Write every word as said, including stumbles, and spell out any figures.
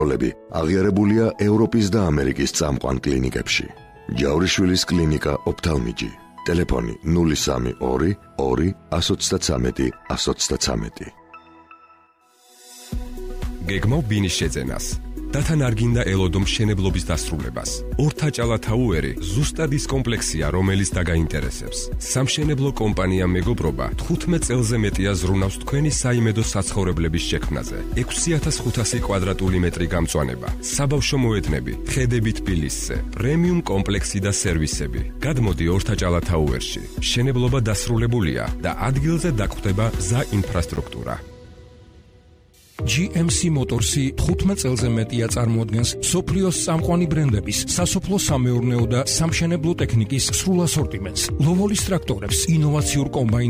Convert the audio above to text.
აღიარებულია ევროპის და ამერიკის წამყვან კლინიკებში. ჯავრიშვილის კლინიკა ოფთალმიჯი. ტელეფონი ნული სამი ორი ორი ათს ოცდათრამეტი ათს ოცდათრამეტი. გეგმავ ბინის შეძენას. დათან არ გინდა ელოდო მშენებლობის დასრულებას. ორთაჭალა თაუერი ზუსტად ის კომპლექსია, რომელიც დაგაინტერესებს. სამშენებლო კომპანია მეგობრობა თხუთმეტ წელზე მეტია ზრუნავს თქვენი საიმედო საცხოვრებლების შექმნაზე. ექვსი ათას ხუთასი კვადრატული მეტრი გამწვანება, საბავშვო მოედნები, ხედები თბილისზე, პრემიუმ კომპლექსი და სერვისები. გადმოდი ორთაჭალა თაუერში. მშენებლობა დასრულებულია და ადგილზე დაგხვდება გზა ინფრასტრუქტურა. ჯი ემ სი Motors-ი თხუთმეტ წელზე მეტია წარმოადგენს მსოფლიოს წამყვანი ბრენდების სასოფლო სამეურნეო და სამშენებლო ტექნიკის სრულ ასორტიმენტს. ლოვოლის ტრაქტორებს, ინოვაციურ კომბაინებს